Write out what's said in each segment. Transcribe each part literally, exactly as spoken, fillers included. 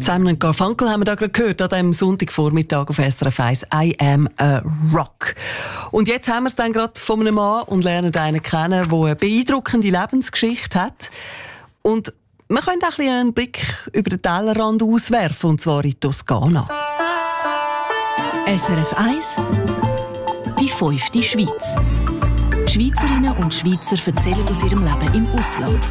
Simon Garfunkel haben wir da gerade gehört, an diesem Sonntagvormittag auf S R F eins, I Am a Rock. Und jetzt haben wir es dann gerade von einem Mann und lernen einen kennen, der eine beeindruckende Lebensgeschichte hat. Und wir können auch ein bisschen einen Blick über den Tellerrand auswerfen, und zwar in die Toskana. S R F eins, die fünfte Schweiz. Schweizerinnen und Schweizer erzählen aus ihrem Leben im Ausland.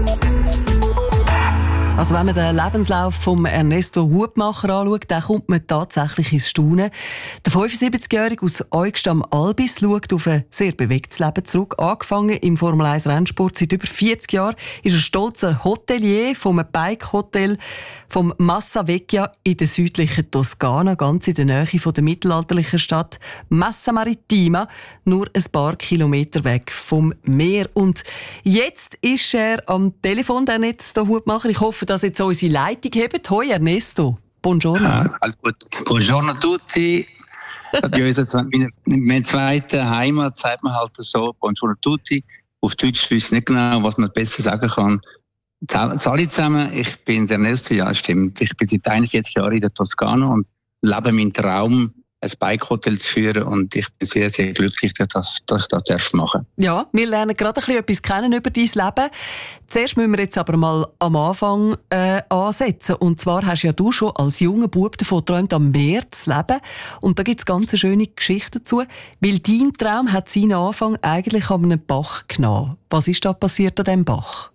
Also wenn man den Lebenslauf von Ernesto Hutmacher anschaut, dann kommt man tatsächlich ins Staunen. Der fünfundsiebzigjährige aus Eugst am Albis schaut auf ein sehr bewegtes Leben zurück. Angefangen im Formel eins Rennsport seit über vierzig Jahren ist er stolzer Hotelier vom Bike-Hotel vom Massa Vecchia in der südlichen Toskana, ganz in der Nähe von der mittelalterlichen Stadt Massa Marittima, nur ein paar Kilometer weg vom Meer. Und jetzt ist er am Telefon, der Ernesto Hutmacher. Ich hoffe, dass jetzt unsere Leitung hebt. Hoi Ernesto, buongiorno. Ah, gut. Buongiorno a tutti. Bei uns in meiner zweiten Heimat sagt man halt so, buongiorno a tutti. Auf Deutsch weiß ich nicht genau, was man besser sagen kann. Alle zusammen, ich bin der Ernesto, ja stimmt. Ich bin seit einundvierzig Jahren in der Toskana und lebe meinen Traum, ein Bike-Hotel zu führen, und ich bin sehr, sehr glücklich, dass, dass ich das machen darf. Ja, wir lernen gerade ein bisschen etwas kennen über dein Leben. Zuerst müssen wir jetzt aber mal am Anfang äh, ansetzen. Und zwar hast ja du schon als junger Bub davon geträumt, am Meer zu leben. Und da gibt es ganz schöne Geschichten dazu. Weil dein Traum hat seinen Anfang eigentlich an einem Bach genommen. Was ist da passiert an diesem Bach?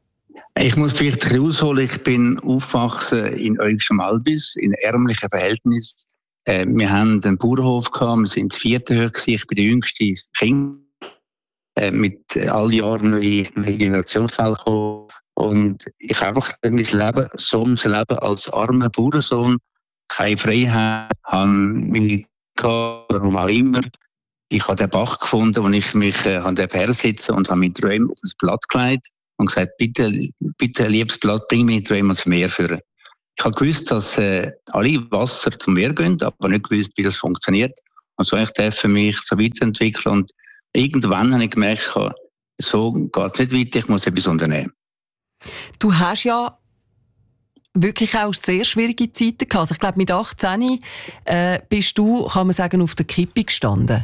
Ich muss vielleicht ein bisschen ausholen. Ich bin aufgewachsen in Eugst am Albis, in ärmlichen Verhältnissen. Äh, wir hatten einen Bauernhof gehabt, wir sind das vierte Höhe gewesen. Ich bin der jüngste Kind. Äh, mit äh, all Jahren neue Generationsfälle gekommen. Und ich habe einfach mein Leben, so mein Leben als armer Bauernsohn, keine Freiheit, habe meine Karte, warum auch immer. Ich habe den Bach gefunden, wo ich mich äh, an der Fähre sitze und habe meine Träume auf das Blatt gelegt und gesagt, bitte, bitte, liebes Blatt, bring meine Träume ans Meer führen. Ich habe gewusst, dass äh, alle Wasser zum Meer gehen, aber nicht gewusst, wie das funktioniert. Und so habe ich für mich so weiterentwickeln. Und irgendwann habe ich gemerkt, so geht es nicht weiter, ich muss etwas unternehmen. Du hast ja wirklich auch sehr schwierige Zeiten gehabt. Also ich glaube, mit achtzehn äh, bist du, kann man sagen, auf der Kippe gestanden.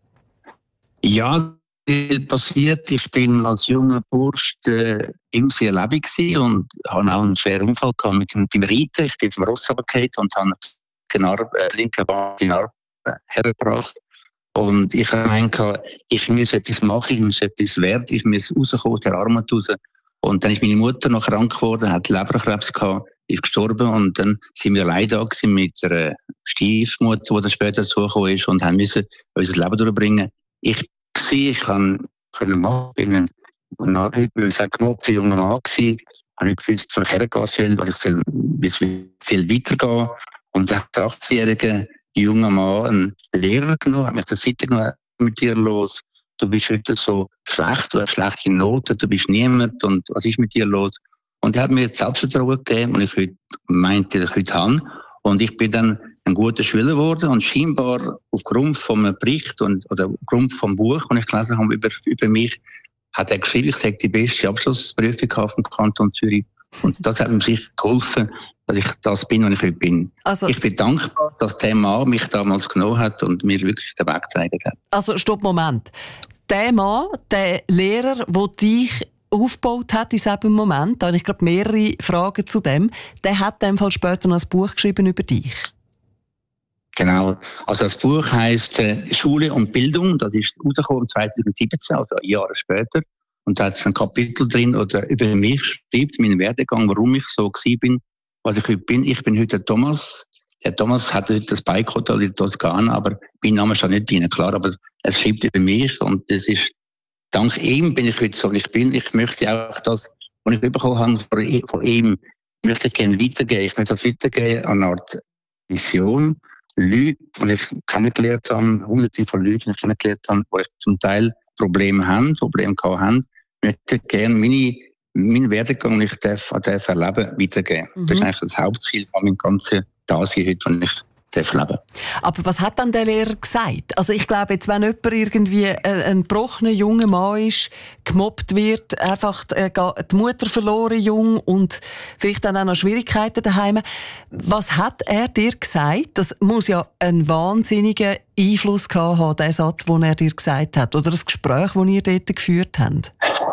Ja, passiert. Ich bin als junger Bursch äh, im sehr lebendig gewesen und habe auch einen schweren Unfall gehabt mit dem, beim Reiten. Ich bin vom Ross runtergefallen und habe den Arm, äh, linken Bein in den Arm äh, hergebracht. Und ich habe gemeint, ich muss etwas machen, ich muss etwas werden, ich muss rauskommen, der Arm raus. Und dann ist meine Mutter noch krank geworden, hat Leberkrebs gehabt, ist gestorben, und dann sind wir allein da gewesen mit einer Stiefmutter, die dann später dazugekommen ist, und haben müssen unser Leben durchbringen. Ich Ich kann machen, ich bin ein gemobbter junger Mann gewesen, habe ich gewusst, dass ich hergehen soll, weil ich viel weitergehen. Und dann hat der achtzehnjährige junger Mann einen Lehrer genommen, hat mich zur Seite genommen, mit dir los. Du bist heute so schlecht, du hast schlechte Noten, du bist niemand, und was ist mit dir los? Und er hat mir jetzt Selbstvertrauen gegeben, und ich heute meinte, ich heute habe. Und ich bin dann ein guter Schüler geworden, und scheinbar aufgrund von einem Bericht und, oder aufgrund vom Buch, das ich gelesen habe über, über mich, hat er geschrieben, ich sage die beste Abschlussprüfung auf dem Kanton Zürich. Und das hat mir sicher geholfen, dass ich das bin, was ich heute bin. Also, ich bin dankbar, dass der Mann mich damals genommen hat und mir wirklich den Weg gezeigt hat. Also, stopp, Moment. Der Mann, der Lehrer, der dich aufgebaut hat in diesem Moment, da habe ich gerade mehrere Fragen zu dem, der hat in dem Fall später noch ein Buch geschrieben über dich. Genau. Also das Buch heisst äh, Schule und Bildung. Das ist rausgekommen zweitausendsiebzehn, also Jahre später. Und da hat es ein Kapitel drin, oder über mich schreibt, meinen Werdegang, warum ich so gewesen bin, was ich heute bin. Ich bin heute der Thomas. Der Thomas hat heute das Bike-Hotel in Toskana, aber mein Name steht nicht drin, klar, aber es schreibt über mich, und das ist, dank ihm bin ich heute so, wie ich bin. Ich möchte auch das, was ich bekommen habe von ihm, möchte ich gerne weitergeben. Ich möchte das weitergeben an eine Art Mission. Leute, die ich kennengelernt habe, hunderte von Leuten, die ich kennengelernt habe, die zum Teil Probleme haben, Probleme gehabt haben, möchte gerne meine, meinen Werdegang, den ich darf, darf erleben, weitergeben. Mhm. Das ist eigentlich das Hauptziel von meinem ganzen Dasein heute, wenn ich leben. Aber was hat dann der Lehrer gesagt? Also ich glaube, jetzt, wenn jemand irgendwie ein gebrochener junger Mann ist, gemobbt wird, einfach die Mutter verloren jung und vielleicht dann auch noch Schwierigkeiten daheim. Was hat er dir gesagt? Das muss ja einen wahnsinnigen Einfluss gehabt haben, der Satz, den er dir gesagt hat, oder das Gespräch, das ihr dort geführt habt.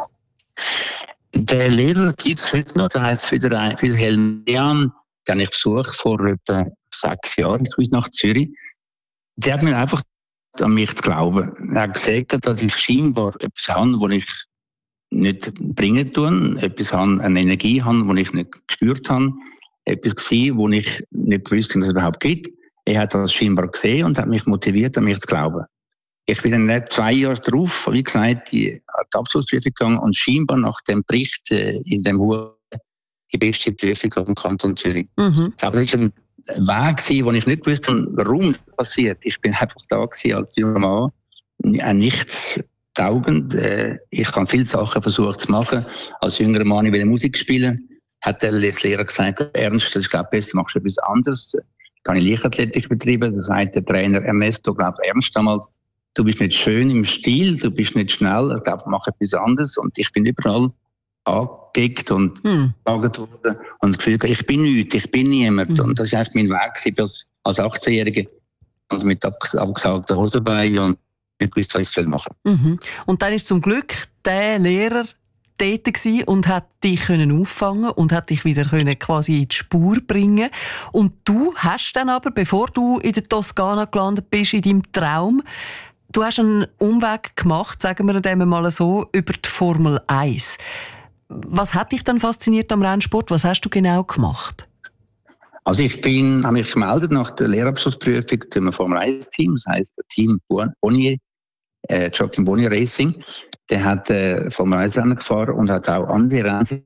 Der Lehrer gibt es heute noch, der heisst wieder ein Wilhelm Dean, den ich besucht vor etwa sechs Jahren, ich nach Zürich. Der hat mir einfach an mich zu glauben. Er hat gesagt, dass ich scheinbar etwas habe, das ich nicht bringen tue, etwas habe, eine Energie habe, die ich nicht gespürt habe, etwas gesehen, wo ich nicht gewusst habe, dass es überhaupt gibt. Er hat das scheinbar gesehen und hat mich motiviert, an mich zu glauben. Ich bin dann nicht zwei Jahre drauf, wie gesagt, die, die Abschlussprüfung gegangen und scheinbar nach dem Bericht äh, in dem Hu die beste Prüfung auf dem Kanton Zürich. Mhm. Aber das war ein Weg, wo ich nicht wusste, warum das passiert. Ich bin einfach da gewesen als junger Mann, ein nichts taugend. Äh, ich habe viele Sachen versucht zu machen. Als jüngerer Mann, ich will Musik spielen, hat der Lehrer gesagt, Ernst, das ist glaube ich besser, machst du etwas anderes. Ich habe Leichtathletik betrieben, das sagt der Trainer Ernesto, glaube Ernst damals, du bist nicht schön im Stil, du bist nicht schnell, ich glaube, mach etwas anderes. Und ich bin überall angeguckt und hm. gefragt worden und das Gefühl, ich bin nichts, ich bin niemand. Hm. Und das war eigentlich mein Weg als, als achtzehnjähriger. Also mit abgesagter Hose dabei und nicht gewusst, was ich machen soll. Mhm. Und dann ist zum Glück der Lehrer dort gewesen und hat dich können auffangen und hat dich wieder können quasi in die Spur bringen. Und du hast dann aber, bevor du in der Toskana gelandet bist, in deinem Traum, du hast einen Umweg gemacht, sagen wir dem mal so, über die Formel eins. Was hat dich dann fasziniert am Rennsport? Was hast du genau gemacht? Also ich bin, habe mich gemeldet nach der Lehrabschlussprüfung zum Formel eins Team, das heisst das Team Bonnier, äh, Joachim Bonnier Racing. Der hat äh, Formel eins Rennen gefahren und hat auch andere Rennen.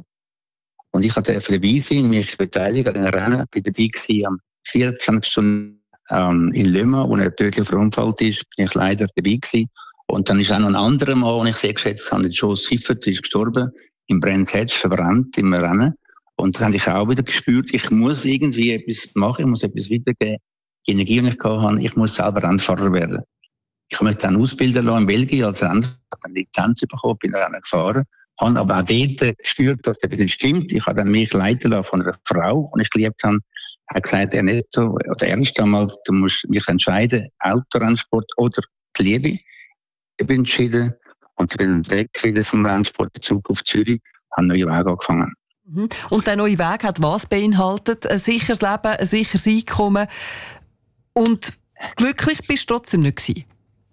Und ich durfte dabei sein, mich beteiligen an den Rennen. Ich war dabei gewesen, am vierundzwanzig Stunden ähm, in Le Mans, wo er tödlich verunfallt ist, bin ich leider dabei gewesen. Und dann ist auch noch ein anderer Mann, den ich sehr geschätzt habe, Joe Siffert, ist gestorben, im Brands Hatch, verbrannt im Rennen. Und das habe ich auch wieder gespürt, ich muss irgendwie etwas machen, ich muss etwas weitergeben. Die Energie, die ich hatte, ich muss selber Rennfahrer werden. Ich habe mich dann ausbilden lassen in Belgien als Rennfahrer, habe dann Lizenz bekommen, bin Rennen gefahren, habe aber auch dort gespürt, dass das nicht stimmt. Ich habe dann mich leiten lassen von einer Frau, die ich geliebt habe. Er hat gesagt, Ernesto, oder Ernst damals, du musst mich entscheiden, Autorennsport oder die Liebe. Ich bin entschieden und ich bin weg wieder vom Rennsport, Zug auf Zürich, habe einen neuen Weg angefangen. Und der neue Weg hat was beinhaltet? Ein sicheres Leben, ein sicheres Einkommen. Und glücklich bist du trotzdem nicht gewesen?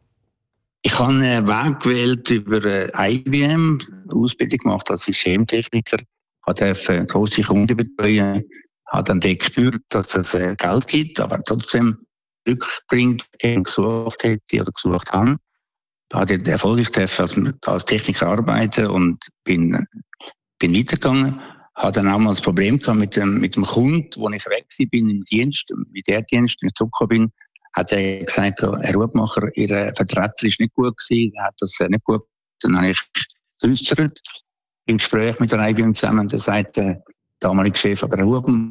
Ich habe einen Weg gewählt über I B M, Ausbildung gemacht als Systemtechniker, durfte grosse Kunden betreuen, habe dann gespürt, dass es Geld gibt, aber trotzdem Glück bringt, den gesucht hätte oder gesucht habe. Da habe ich erfolgreich als, als Techniker arbeiten und bin, bin weitergegangen. Habe dann auch mal das Problem gehabt mit dem, mit dem Kunden, wo ich weg bin im Dienst, mit der Dienst, wenn ich zurückgekommen bin, hat er gesagt, Herr Hubmacher, Ihr Vertreter ist nicht gut gewesen, er hat das nicht gut gemacht. Dann habe ich geäussert, im Gespräch mit der I B M zusammen, da sagt der damalige Chef, aber Herr Hubmacher.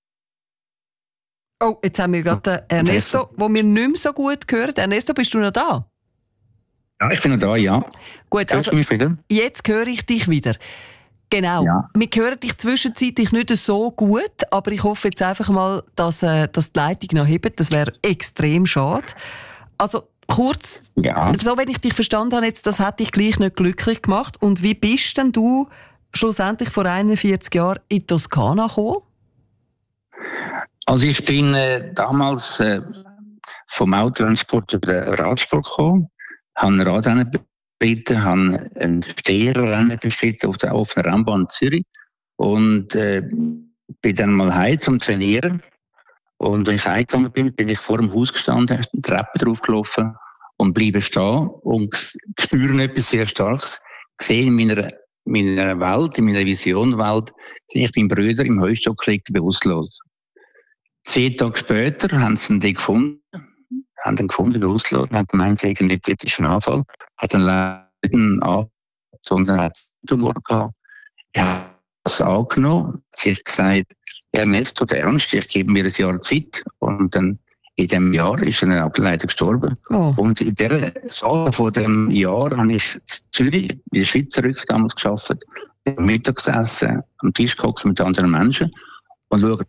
Oh, jetzt haben wir gerade Ernesto, wo wir nicht mehr so gut hören. Ernesto, bist du noch da? Ja, ich bin noch da, ja. Gut, also, mich wieder? Jetzt höre ich dich wieder. Genau. Ja. Wir hören dich zwischenzeitlich nicht so gut, aber ich hoffe jetzt einfach mal, dass, äh, dass die Leitung noch hebt. Das wäre extrem schade. Also kurz, ja. So wenn ich dich verstanden habe, jetzt, das hat dich gleich nicht glücklich gemacht. Und wie bist denn du schlussendlich vor einundvierzig Jahren in die Toskana gekommen? Also ich bin äh, damals äh, vom Autotransport über den Radsport gekommen, habe ein Radrennen bestritten, habe ein Steherrennen bestritten auf der offenen Rennbahn Zürich und äh, bin dann mal heim zum Trainieren. Und wenn ich heimgegangen bin, bin ich vor dem Haus gestanden, die Treppe draufgelaufen und bleibe stehen und spüre etwas sehr Starkes. Ich sehe in meiner, meiner Welt, in meiner Visionwelt, sehe ich meinen Bruder im Heustock liegen, bewusstlos. Zehn Tage später haben sie ihn gefunden, haben ihn gefunden, bewusstlos, und haben gemeint, es sei ein epileptischer Anfall. Hat einen Leiden an, sondern hat einen Tumor gehabt. Er hat es angenommen, sich gesagt, Ernesto, der Ernst, ich gebe mir ein Jahr Zeit und und dann in diesem Jahr ist er auch leider gestorben. Oh. Und in dieser Phase von diesem Jahr habe ich in Zürich, in der Schweiz zurück damals gearbeitet, Mittag gesessen, am Tisch gehockt mit anderen Menschen und schaue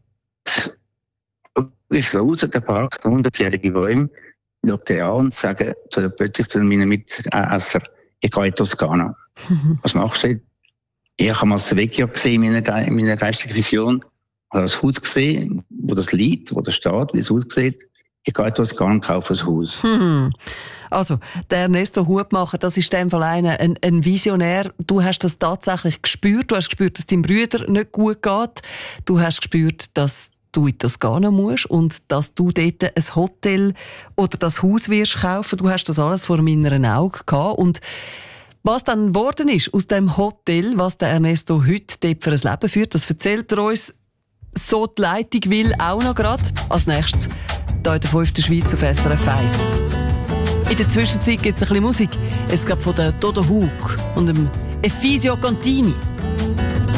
ich raus, der Park, hundertjährige Bäume, schaue den an und sage plötzlich zu meinen Mitessern, ich gehe in Toskana. Was machst du? Ich habe mal das Vecchio gesehen in meiner, in meiner geistigen Vision, habe das Haus gesehen, wo das liegt, wo das steht, wie es aussieht. Ich gehe in Toskana und kaufe ein Haus. Hm. Also, der Ernesto Hubmacher, das ist in dem Fall einer, ein, ein Visionär. Du hast das tatsächlich gespürt. Du hast gespürt, dass deinem Bruder nicht gut geht. Du hast gespürt, dass du in Toskana musst und dass du dort ein Hotel oder das Haus wirst kaufen. Du hast das alles vor meinen Augen gehabt. Und was dann geworden ist aus dem Hotel, was der Ernesto heute dort für ein Leben führt, das erzählt er uns so die Leitung will auch noch gerade. Als nächstes hier in der fünften Schweiz auf S R F eins. In der Zwischenzeit gibt es ein bisschen Musik. Es gab von der Dodo Hug und dem Efisio Contini.